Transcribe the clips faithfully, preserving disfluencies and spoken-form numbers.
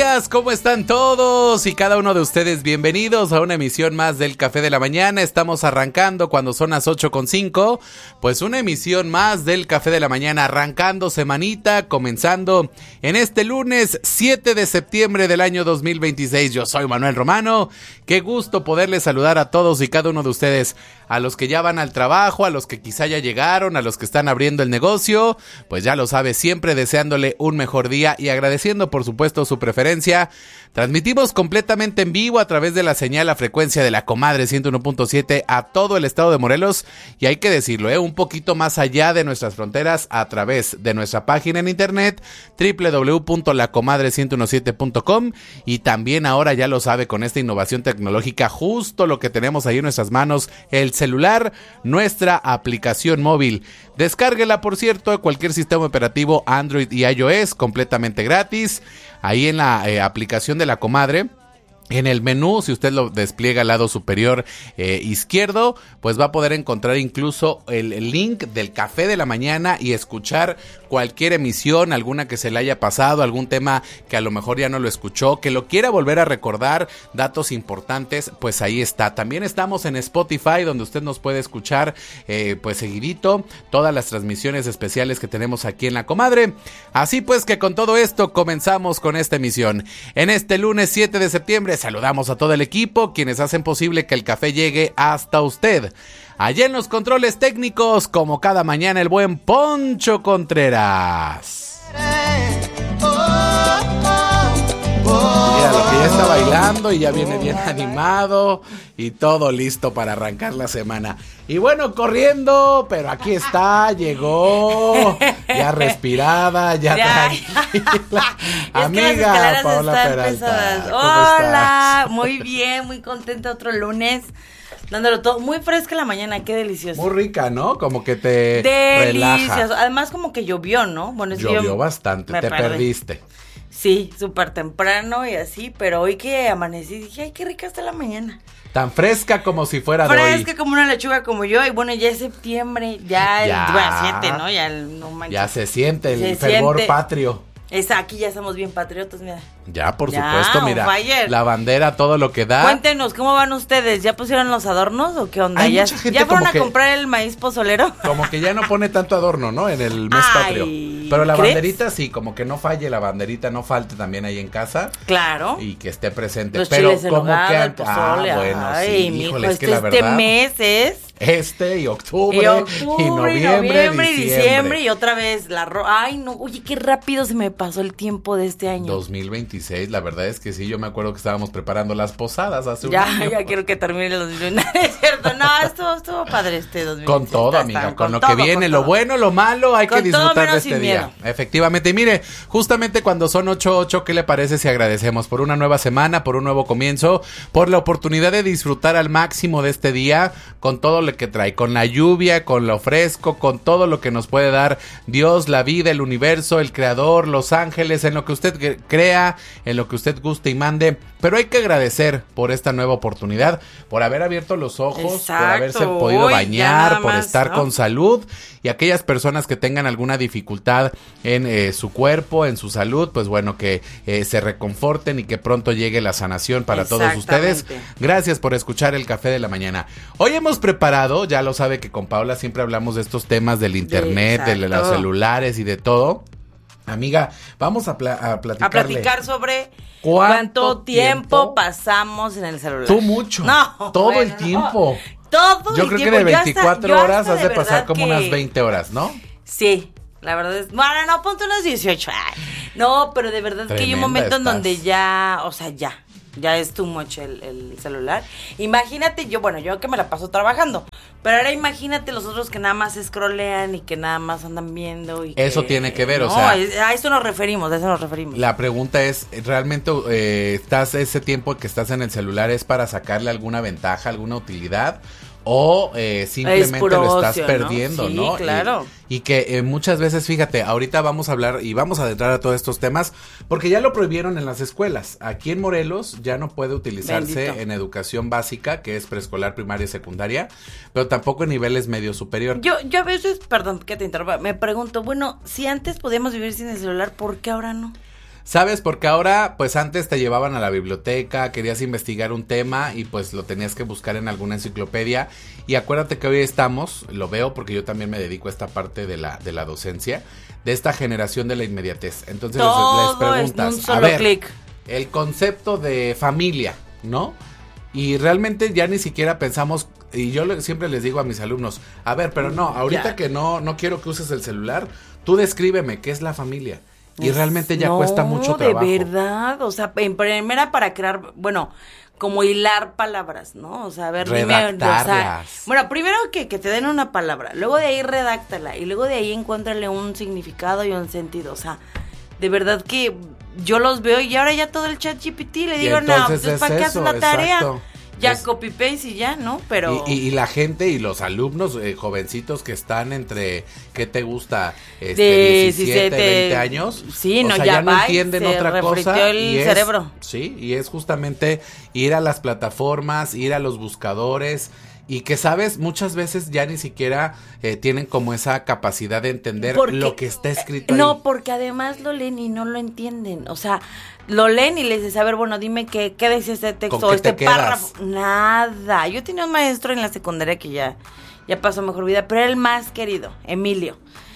días, ¿cómo están todos? Y cada uno de ustedes bienvenidos a una emisión más del Café de la Mañana. Estamos arrancando cuando son las ocho con cinco, pues una emisión más del Café de la Mañana, arrancando semanita, comenzando en este lunes siete de septiembre del año dos mil veintiséis. Yo soy Manuel Romano, qué gusto poderles saludar a todos y cada uno de ustedes, a los que ya van al trabajo, a los que quizá ya llegaron, a los que están abriendo el negocio, pues ya lo sabe, siempre deseándole un mejor día y agradeciendo por supuesto su preferencia. Transmitimos completamente en vivo a través de la señal a frecuencia de la Comadre ciento uno punto siete a todo el estado de Morelos, y hay que decirlo, ¿eh? un poquito más allá de nuestras fronteras a través de nuestra página en internet doble u doble u doble u punto la comadre ciento diecisiete punto com, y también ahora ya lo sabe, con esta innovación tecnológica, justo lo que tenemos ahí en nuestras manos, el celular, nuestra aplicación móvil. Descárguela, por cierto, a cualquier sistema operativo Android y iOS, completamente gratis. Ahí en la eh, aplicación de la Comadre, en el menú, si usted lo despliega al lado superior eh, izquierdo, pues va a poder encontrar incluso el, el link del Café de la Mañana y escuchar cualquier emisión, alguna que se le haya pasado, algún tema que a lo mejor ya no lo escuchó, que lo quiera volver a recordar, datos importantes, pues ahí está. También estamos en Spotify, donde usted nos puede escuchar eh, pues seguidito, todas las transmisiones especiales que tenemos aquí en La Comadre. Así pues que con todo esto comenzamos con esta emisión. En este lunes siete de septiembre saludamos a todo el equipo, quienes hacen posible que el café llegue hasta usted. Allá en los controles técnicos, como cada mañana, el buen Poncho Contreras. Mira, lo que ya está bailando y ya viene bien animado y todo listo para arrancar la semana. Y bueno, corriendo, pero aquí está, llegó, ya respirada, ya, ya tranquila. Amiga Paola Peralta. Hola, muy bien, muy contenta, otro lunes. Dándolo todo, muy fresca la mañana, qué delicioso. Muy rica, ¿no? Como que te Delicioso. relaja. Además como que llovió, ¿no? Bueno, es llovió que yo bastante, te perdí. perdiste. Sí, súper temprano y así, pero hoy que amanecí dije, ay, qué rica está la mañana. Tan fresca como si fuera fresca de hoy. Fresca como una lechuga como yo, y bueno, ya es septiembre, ya, ya el bueno, siete, ¿no? Ya el, no manches. Ya se siente el se fervor siente. patrio. Es, aquí ya estamos bien patriotas, mira. Ya, por ya, supuesto, mira, fire. La bandera, todo lo que da. Cuéntenos, ¿cómo van ustedes? ¿Ya pusieron los adornos o qué onda? Hay ¿Ya, mucha gente ¿ya fueron como a que, comprar el maíz pozolero? Como que ya no pone tanto adorno, ¿no? En el mes Ay, patrio. Pero la ¿crees? banderita sí, como que no falle la banderita, no falte también ahí en casa. Claro. Y que esté presente. Los Pero chiles en como hogar, que el pozole, ah, bueno, ay, sí, mijo, híjole, es este, que la este verdad. mes es Este y octubre, y, octubre, y noviembre, noviembre y diciembre. diciembre y otra vez la ro ay no, oye, qué rápido se me pasó el tiempo de este año. dos mil veintiséis, la verdad es que sí, yo me acuerdo que estábamos preparando las posadas hace ya, un año. Ya quiero que termine el dos mil veinte, es cierto, no, estuvo, estuvo padre este dos mil veinte. Con todo, está, amiga, está, con, con lo todo, que viene, con lo todo. bueno, lo malo, hay con que disfrutar de este día. Miedo. Efectivamente, y mire, justamente cuando son ocho ocho, ¿qué le parece si agradecemos por una nueva semana, por un nuevo comienzo, por la oportunidad de disfrutar al máximo de este día, con todo lo que trae, con la lluvia, con lo fresco, con todo lo que nos puede dar Dios, la vida, el universo, el creador, los ángeles, en lo que usted crea, en lo que usted guste y mande, pero hay que agradecer por esta nueva oportunidad, por haber abierto los ojos, exacto, por haberse podido uy, bañar, por más, estar ¿no? con salud, y aquellas personas que tengan alguna dificultad en eh, su cuerpo, en su salud, pues bueno, que eh, se reconforten y que pronto llegue la sanación para todos ustedes. Gracias por escuchar el Café de la Mañana. Hoy hemos preparado, ya lo sabe que con Paola siempre hablamos de estos temas del internet, de, de los celulares y de todo. Amiga, vamos a, pla a platicarle. A platicar sobre cuánto, cuánto tiempo, tiempo pasamos en el celular. Tú mucho. No, todo bueno, el tiempo. No. Todo Yo el creo tiempo. que de veinticuatro hasta, horas has de, de pasar como que... unas veinte horas, ¿no? Sí, la verdad es... Bueno, no, ponte unas dieciocho. Ay, no, pero de verdad Tremenda que hay un momento estás. en donde ya, o sea, ya. Ya es too much el, el celular. Imagínate, yo, bueno, yo que me la paso trabajando. Pero ahora imagínate los otros que nada más scrollean y que nada más andan viendo. Y eso que, tiene que ver, no, o sea. A eso nos referimos, a eso nos referimos. La pregunta es, ¿realmente eh, estás ese tiempo que estás en el celular es para sacarle alguna ventaja, alguna utilidad? O eh, simplemente lo estás ocio, perdiendo, ¿no? Sí, ¿no? Claro. Y, y que eh, muchas veces, fíjate, ahorita vamos a hablar y vamos a adentrar a todos estos temas, porque ya lo prohibieron en las escuelas. Aquí en Morelos ya no puede utilizarse Bendito. en educación básica, que es preescolar, primaria y secundaria, pero tampoco en niveles medio superior. Yo, yo a veces, perdón que te interrumpa, me pregunto, bueno, si antes podíamos vivir sin el celular, ¿por qué ahora no? ¿Sabes? Porque ahora, pues antes te llevaban a la biblioteca, querías investigar un tema y pues lo tenías que buscar en alguna enciclopedia. Y acuérdate que hoy estamos, lo veo porque yo también me dedico a esta parte de la, de la docencia, de esta generación de la inmediatez. Entonces Todo les, les preguntas, es un solo a ver, clic. El concepto de familia, ¿no? Y realmente ya ni siquiera pensamos, y yo le, siempre les digo a mis alumnos, a ver, pero no, ahorita ya. que no, no quiero que uses el celular, tú descríbeme qué es la familia. Y realmente ya no, cuesta mucho trabajo. De verdad, o sea, en primera para crear, bueno, como hilar palabras, ¿no? O sea, a ver, dime, o sea, bueno, primero que, que te den una palabra, luego de ahí redáctala y luego de ahí encuéntrale un significado y un sentido, o sea, de verdad que yo los veo y ahora ya todo el chat G P T le digo, no, pues ¿para qué haces la tarea? Exacto. Ya es, copy paste y ya, ¿no? Pero y, y, y la gente y los alumnos eh, jovencitos que están entre, ¿qué te gusta? Este, de diecisiete, veinte años. Sí, o no, sea, ya, ya no va, entienden se otra cosa. el y es, cerebro. Sí, y es justamente ir a las plataformas, ir a los buscadores. Y que, ¿sabes? Muchas veces ya ni siquiera eh, tienen como esa capacidad de entender porque, lo que está escrito ahí. No, porque además lo leen y no lo entienden. O sea, lo leen y les dices, a ver, bueno, dime qué, qué dice este texto, este párrafo. Nada. Yo tenía un maestro en la secundaria que ya, ya pasó mejor vida, pero era el más querido, Emilio.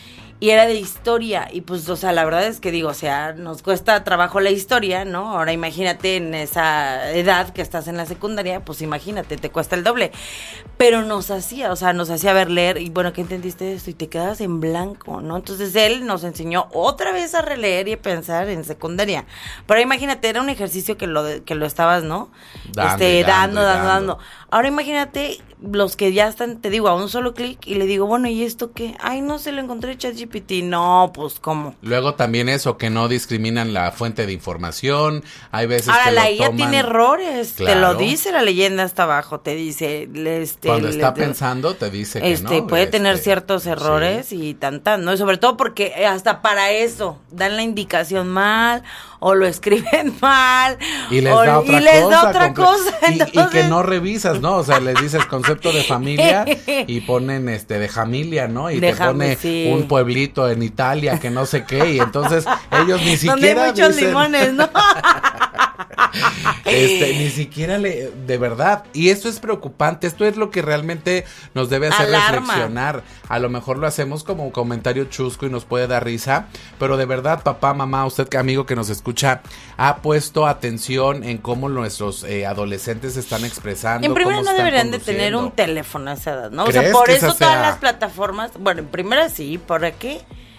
Y era de historia, y pues, o sea, la verdad es que digo, o sea, nos cuesta trabajo la historia, ¿no? Ahora imagínate en esa edad que estás en la secundaria, pues imagínate, te cuesta el doble. Pero nos hacía, o sea, nos hacía ver, leer, y bueno, ¿qué entendiste de esto? Y te quedabas en blanco, ¿no? Entonces él nos enseñó otra vez a releer y a pensar en secundaria. Pero imagínate, era un ejercicio que lo, que lo estabas, ¿no? Dando, este, dando, dando, dando, dando, dando. Ahora imagínate los que ya están, te digo, a un solo clic y le digo, bueno, ¿y esto qué? Ay, no se lo encontré en ChatGPT. No, pues, ¿cómo? Luego también eso, que no discriminan la fuente de información. Hay veces Ahora, que la lo I A toman... tiene errores. Claro. Te lo dice la leyenda hasta abajo. Te dice... Este, Cuando está le, pensando, te dice que este, no. Puede este, tener ciertos errores sí. y tan, tan, ¿no? Y sobre todo porque hasta para eso dan la indicación mal o lo escriben mal. Y les o, da otra y les cosa. Da otra cosa y, entonces... y que no revisas, ¿no? O sea, les dices concepto de familia y ponen este de familia, ¿no? Y Déjame, te pone sí. un pueblito en Italia que no sé qué. Y entonces ellos ni siquiera donde hay muchos dicen... limones, ¿no? Este, ni siquiera le, de verdad, y esto es preocupante, esto es lo que realmente nos debe hacer Alarma. reflexionar. A lo mejor lo hacemos como un comentario chusco y nos puede dar risa, pero de verdad, papá, mamá, usted amigo que nos escucha, ha puesto atención en cómo nuestros eh, adolescentes se están expresando. En primera no deberían de tener un teléfono a esa edad, ¿no? O sea, por eso todas las plataformas, bueno, en primera sí, ¿por qué?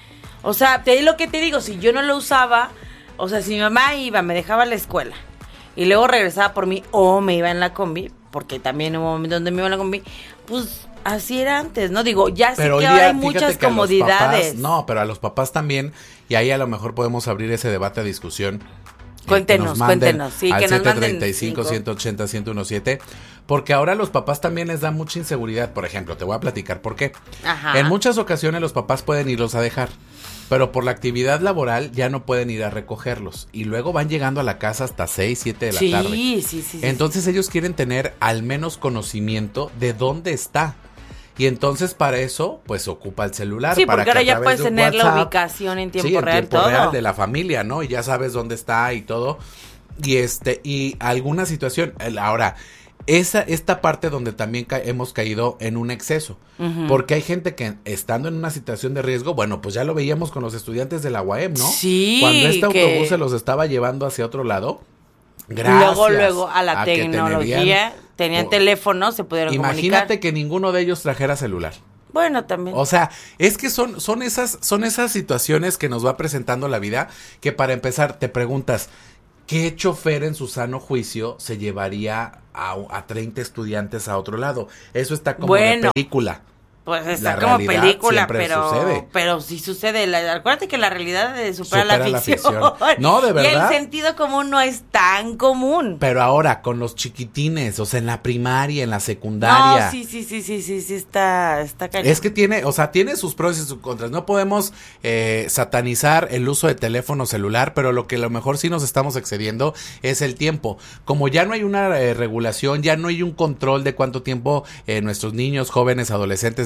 O sea, te di lo que te digo, si yo no lo usaba, o sea, si mi mamá iba, me dejaba a la escuela y luego regresaba por mí o me iba en la combi, porque también hubo un momento donde me iba en la combi, pues así era antes, ¿no? Digo, ya sé que ahora hay muchas comodidades. Papás, no, pero a los papás también, y ahí a lo mejor podemos abrir ese debate a discusión. Cuéntenos, cuéntenos, sí, al que nos siete manden treinta y cinco, ciento ochenta, ciento diecisiete, porque ahora los papás también les da mucha inseguridad. Por ejemplo, te voy a platicar por qué. Ajá. En muchas ocasiones los papás pueden irlos a dejar, pero por la actividad laboral ya no pueden ir a recogerlos. Y luego van llegando a la casa hasta seis, siete de la sí, tarde. Sí, sí, sí. Entonces sí. ellos quieren tener al menos conocimiento de dónde está. Y entonces para eso, pues ocupa el celular. Sí, para porque que ahora ya puedes tener WhatsApp, la ubicación en tiempo sí, en real, tiempo todo. real de la familia, ¿no? Y ya sabes dónde está y todo. Y este, y alguna situación, ahora, esa, esta parte donde también ca- hemos caído en un exceso, uh-huh. porque hay gente que estando en una situación de riesgo, bueno, pues ya lo veíamos con los estudiantes de la U A M, ¿no? Sí. Cuando este que... autobús se los estaba llevando hacia otro lado, gracias. Luego, luego, a la a tecnología, tenían, tenían oh, teléfono, se pudieron imagínate comunicar. Imagínate que ninguno de ellos trajera celular. Bueno, también. O sea, es que son, son esas, son esas situaciones que nos va presentando la vida, que para empezar te preguntas, ¿qué chofer en su sano juicio se llevaría a, a treinta estudiantes a otro lado? Eso está como bueno, de película. Pues está la como película, pero sucede. pero sí sucede. La, acuérdate que la realidad supera, supera la, ficción. la ficción. No, de verdad. Y el sentido común no es tan común. Pero ahora, con los chiquitines, o sea, en la primaria, en la secundaria. No, sí, sí, sí, sí, sí, sí, está, está cañón. Es que tiene, o sea, tiene sus pros y sus contras. No podemos eh, satanizar el uso de teléfono celular, pero lo que a lo mejor sí nos estamos excediendo es el tiempo. Como ya no hay una eh, regulación, ya no hay un control de cuánto tiempo eh, nuestros niños, jóvenes, adolescentes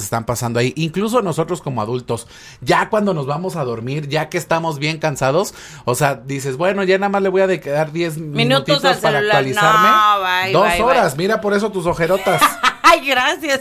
están pasando ahí. Incluso nosotros como adultos, ya cuando nos vamos a dormir, ya que estamos bien cansados, o sea, dices, bueno, ya nada más le voy a quedar diez minutitos para celular. Actualizarme. No, bye, Dos bye, horas, bye. Mira por eso tus ojerotas. Ay, gracias.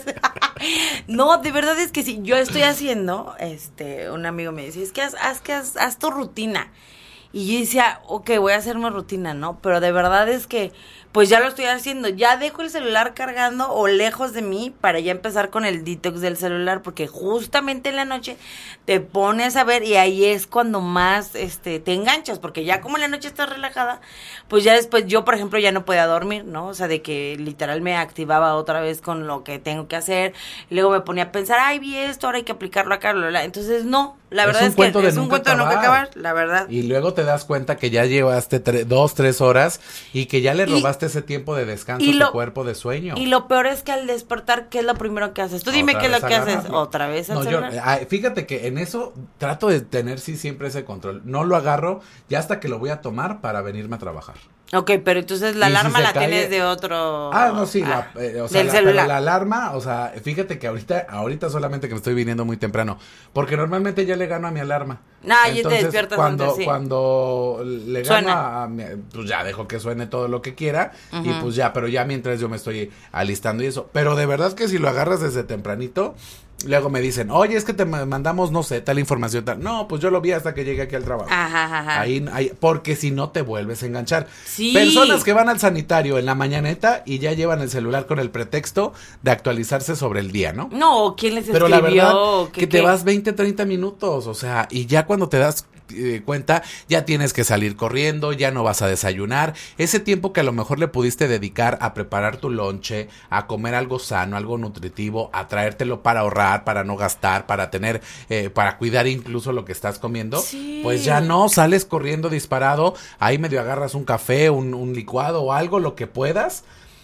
No, de verdad es que sí, yo estoy haciendo, este, un amigo me dice, es que haz, haz, que haz, haz tu rutina. Y yo decía, ok, voy a hacer mi rutina, ¿no? Pero de verdad es que, pues ya lo estoy haciendo. Ya dejo el celular cargando o lejos de mí para ya empezar con el detox del celular, porque justamente en la noche te pones a ver y ahí es cuando más este te enganchas, porque ya como en la noche estás relajada, pues ya después yo, por ejemplo, ya no podía dormir, ¿no? O sea, de que literal me activaba otra vez con lo que tengo que hacer. Luego me ponía a pensar, ay, vi esto, ahora hay que aplicarlo acá. Bla, bla. Entonces, no. La verdad es, es que es un cuento de nunca acabar, la verdad. Y luego te das cuenta que ya llevaste tre- dos, tres horas y que ya le robaste y, ese tiempo de descanso a tu lo, cuerpo de sueño. Y lo peor es que al despertar, ¿qué es lo primero que haces? Tú dime qué es lo que haces. Otra vez al no, celular. Yo, ah, fíjate que en eso trato de tener sí siempre ese control. No lo agarro ya hasta que lo voy a tomar para venirme a trabajar. Ok, pero entonces la y alarma si la cae, tienes de otro... Ah, no, sí, ah, la, eh, o sea, del la, celular. Pero la alarma, o sea, fíjate que ahorita, ahorita solamente que me estoy viniendo muy temprano, porque normalmente ya le gano a mi alarma. No, ya te despiertas cuando, antes, sí. cuando le gano a, a mi, pues ya dejo que suene todo lo que quiera, uh-huh. y pues ya, pero ya mientras yo me estoy alistando y eso. Pero de verdad que si lo agarras desde tempranito... Luego me dicen, oye, es que te mandamos, no sé, tal información, tal. No, pues yo lo vi hasta que llegué aquí al trabajo. Ajá, ajá. Ahí, ahí, porque si no te vuelves a enganchar. Sí. Personas que van al sanitario en la mañaneta y ya llevan el celular con el pretexto de actualizarse sobre el día, ¿no? No, ¿quién les escribió? Pero la verdad ¿Qué, que qué? te vas veinte, treinta minutos, o sea, y ya cuando te das eh, cuenta, ya tienes que salir corriendo, ya no vas a desayunar. Ese tiempo que a lo mejor le pudiste dedicar a preparar tu lonche, a comer algo sano, algo nutritivo, a traértelo para ahorrar, para no gastar, para tener, eh, para cuidar incluso lo que estás comiendo, sí. Pues ya no, sales corriendo disparado, ahí medio agarras un café, un, un licuado o algo, lo que puedas,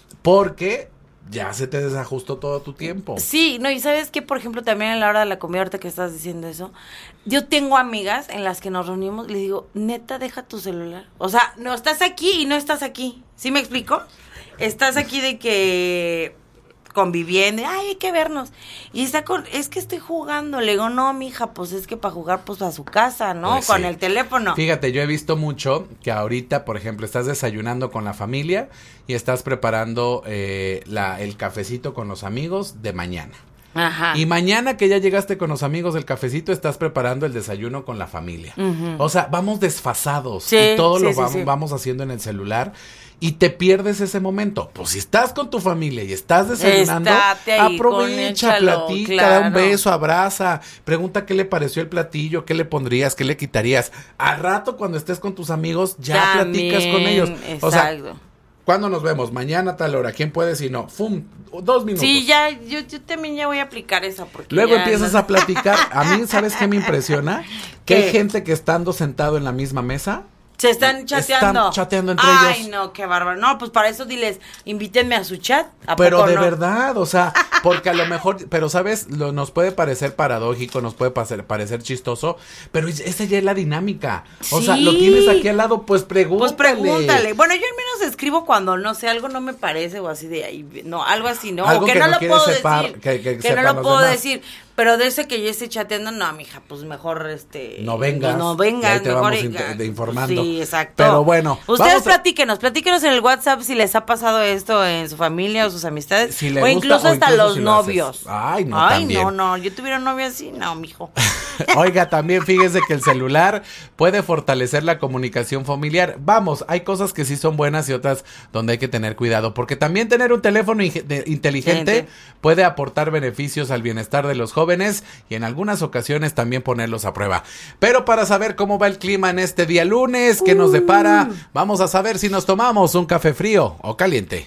porque ya se te desajustó todo tu tiempo. Sí, no, y sabes que, por ejemplo, también a la hora de la comida, ahorita que estás diciendo eso, yo tengo amigas en las que nos reunimos y les digo, neta, deja tu celular. O sea, no estás aquí y no estás aquí. ¿Sí me explico? Estás aquí de que conviviendo, ay, hay que vernos. Y está con, es que estoy jugando. Le digo, no, mija, pues es que para jugar, pues a su casa, ¿no? Pues con sí. el teléfono. Fíjate, yo he visto mucho que ahorita, por ejemplo, estás desayunando con la familia y estás preparando eh, la, el cafecito con los amigos de mañana. Ajá. Y mañana que ya llegaste con los amigos del cafecito, estás preparando el desayuno con la familia. Uh-huh. O sea, vamos desfasados. Sí, y todo sí, lo sí, va- sí. vamos haciendo en el celular. Y te pierdes ese momento. Pues si estás con tu familia y estás desayunando, Estate ahí, aprovecha, conéchalo, platica, claro. da un beso, abraza, pregunta qué le pareció el platillo, qué le pondrías, qué le quitarías. Al rato cuando estés con tus amigos, ya También, platicas con ellos. Exacto. O sea, ¿cuándo nos vemos? Mañana a tal hora. ¿Quién puede? Si no, ¡fum! Dos minutos. Sí, ya, yo, yo también ya voy a aplicar esa porque Luego ya empiezas no- a platicar. A mí, ¿sabes qué me impresiona? Que ¿Qué? hay gente que estando sentado en la misma mesa, Se están chateando. Están chateando entre Ay, ellos. no, qué bárbaro. No, pues para eso diles, invítenme a su chat. ¿A pero poco de no? verdad, o sea, porque a lo mejor, pero sabes, lo, nos puede parecer paradójico, nos puede parecer, parecer chistoso, pero es- esa ya es la dinámica. O sea, Sí. lo tienes aquí al lado, pues pregúntale. Pues pregúntale. Bueno, yo al menos escribo cuando, no sé, algo no me parece o así de ahí. No, algo así, ¿no? Algo O que, que no, no lo quieres puedo separ- decir. que- que no sepan lo los puedo demás. decir. Pero de ese que yo esté chateando, no, mija, pues mejor este. No vengas, No y vengas, ahí te mejor. vamos y- inte- de informando. Sí, exacto. Pero bueno, Ustedes vamos a- platíquenos, platíquenos en el WhatsApp si les ha pasado esto en su familia o sus amistades. Si le o gusta, incluso o hasta incluso los si lo novios. haces. Ay, no, Ay, también. no, no. Yo tuviera un novio así, no, mijo. Oiga, también fíjese que el celular puede fortalecer la comunicación familiar. Vamos, hay cosas que sí son buenas y otras donde hay que tener cuidado, porque también tener un teléfono inge- de- inteligente Gente. puede aportar beneficios al bienestar de los jóvenes y en algunas ocasiones también ponerlos a prueba. Pero para saber cómo va el clima en este día lunes que nos depara, vamos a saber si nos tomamos un café frío o caliente.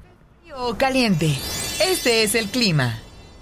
O caliente. Este es el clima.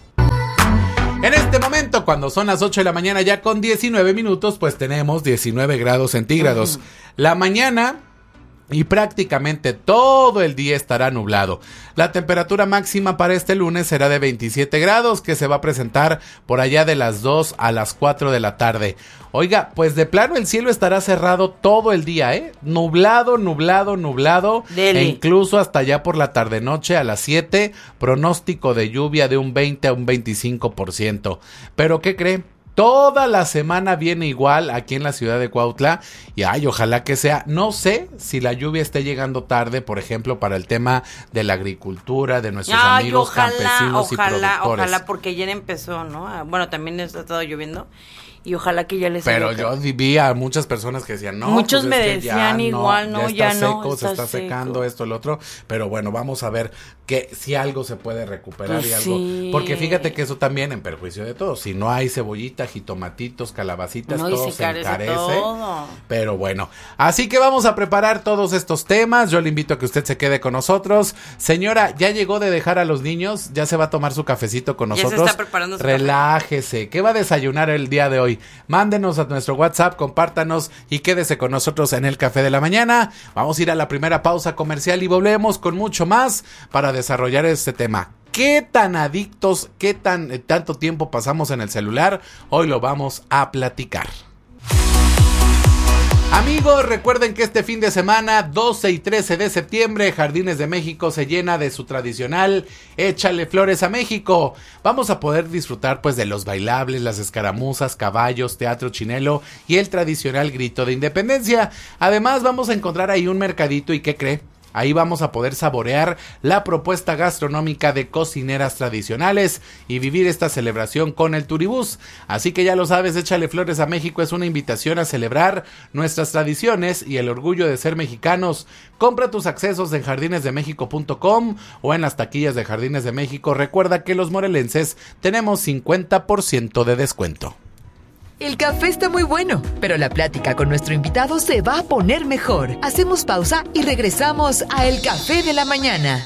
En este momento, cuando son las ocho de la mañana ya con diecinueve minutos, pues tenemos diecinueve grados centígrados. La mañana y prácticamente todo el día estará nublado. La temperatura máxima para este lunes será de veintisiete grados, que se va a presentar por allá de las dos a las cuatro de la tarde. Oiga, pues de plano el cielo estará cerrado todo el día, ¿eh? Nublado, nublado, nublado. Dele. E incluso hasta allá por la tarde-noche a las siete, pronóstico de lluvia de un veinte a un veinticinco por ciento. ¿Pero qué cree? Toda la semana viene igual aquí en la ciudad de Cuautla y ay, ojalá que sea. No sé si la lluvia esté llegando tarde, por ejemplo, para el tema de la agricultura, de nuestros ay, amigos ojalá, campesinos ojalá, y productores. Ojalá, porque ayer empezó, ¿no? Bueno, también ha estado lloviendo. Y ojalá que ya les Pero yo vi a muchas personas que decían, no. Muchos pues me es que decían ya igual, no, ya, ya no. Seco, está se está seco. secando esto, el otro. Pero bueno, vamos a ver que si algo se puede recuperar pues y algo. Sí. Porque fíjate que eso también en perjuicio de todos. Si no hay cebollita, jitomatitos, calabacitas, no, todo se, se encarece. Todo. Pero bueno, así que vamos a preparar todos estos temas. Yo le invito a que usted se quede con nosotros. Señora, ya llegó de dejar a los niños, ya se va a tomar su cafecito con nosotros. Ya se está preparando su Relájese. Café. ¿Qué va a desayunar el día de hoy? Mándenos a nuestro WhatsApp, compártanos y quédese con nosotros en el Café de la Mañana. Vamos a ir a la primera pausa comercial y volvemos con mucho más para desarrollar este tema. ¿Qué tan adictos, qué tan eh, tanto tiempo pasamos en el celular? Hoy lo vamos a platicar. Amigos, recuerden que este fin de semana, doce y trece de septiembre, Jardines de México se llena de su tradicional Échale Flores a México. Vamos a poder disfrutar pues de los bailables, las escaramuzas, caballos, teatro chinelo y el tradicional grito de independencia. Además vamos a encontrar ahí un mercadito y ¿qué cree? Ahí vamos a poder saborear la propuesta gastronómica de cocineras tradicionales y vivir esta celebración con el Turibús. Así que ya lo sabes, Échale Flores a México es una invitación a celebrar nuestras tradiciones y el orgullo de ser mexicanos. Compra tus accesos en jardines de méxico punto com o en las taquillas de Jardines de México. Recuerda que los morelenses tenemos cincuenta por ciento de descuento. El café está muy bueno, pero la plática con nuestro invitado se va a poner mejor. Hacemos pausa y regresamos a El Café de la Mañana.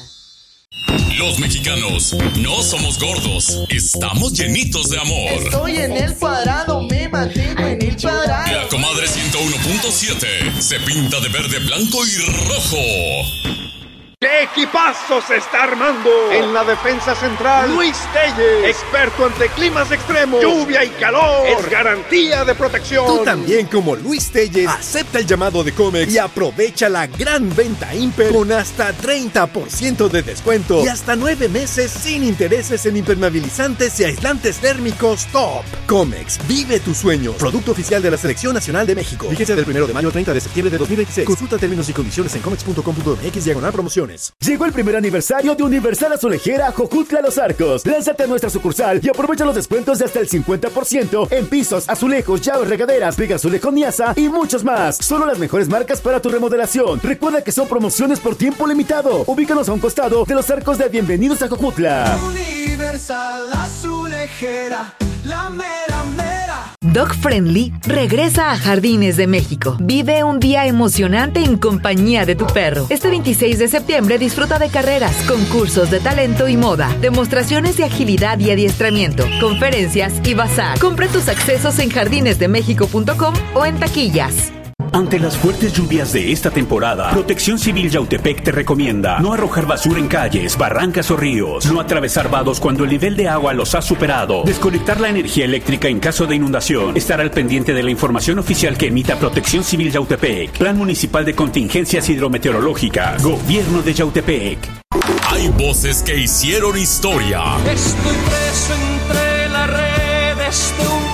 Los mexicanos no somos gordos, estamos llenitos de amor. Estoy en el cuadrado, me mantengo en el cuadrado. La comadre ciento uno punto siete se pinta de verde, blanco y rojo. ¡Qué equipazo se está armando! En la defensa central, Luis Telles, experto ante climas extremos, lluvia y calor, es garantía de protección. Tú también, como Luis Telles, acepta el llamado de Comex y aprovecha la gran venta Imper con hasta treinta por ciento de descuento y hasta nueve meses sin intereses en impermeabilizantes y aislantes térmicos top. Comex, vive tus sueños. Producto oficial de la Selección Nacional de México. Vigencia del primero de mayo al treinta de septiembre de dos mil veintiséis. Consulta términos y condiciones en comex punto com punto mx diagonal promociones. Llegó el primer aniversario de Universal Azulejera Jojutla Los Arcos. Lánzate a nuestra sucursal y aprovecha los descuentos de hasta el cincuenta por ciento en pisos, azulejos, llaves, regaderas, Viga Azulejo Niasa y muchos más. Solo las mejores marcas para tu remodelación. Recuerda que son promociones por tiempo limitado. Ubícanos a un costado de los arcos de Bienvenidos a Jojutla. Universal Azulejera, la mera mera. Dog Friendly regresa a Jardines de México. Vive un día emocionante en compañía de tu perro. Este veintiséis de septiembre disfruta de carreras, concursos de talento y moda, demostraciones de agilidad y adiestramiento, conferencias y bazar. Compra tus accesos en jardines de méxico punto com o en taquillas. Ante las fuertes lluvias de esta temporada, Protección Civil Yautepec te recomienda no arrojar basura en calles, barrancas o ríos, no atravesar vados cuando el nivel de agua los ha superado, desconectar la energía eléctrica en caso de inundación, estar al pendiente de la información oficial que emita Protección Civil Yautepec, Plan Municipal de Contingencias Hidrometeorológicas, Gobierno de Yautepec. Hay voces que hicieron historia. Estoy preso entre las redes de un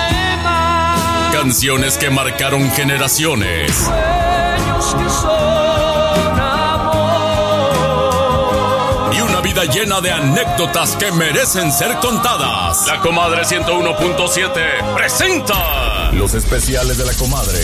canciones que marcaron generaciones. Sueños que son amor. Y una vida llena de anécdotas que merecen ser contadas. La Comadre ciento uno punto siete presenta los especiales de La Comadre.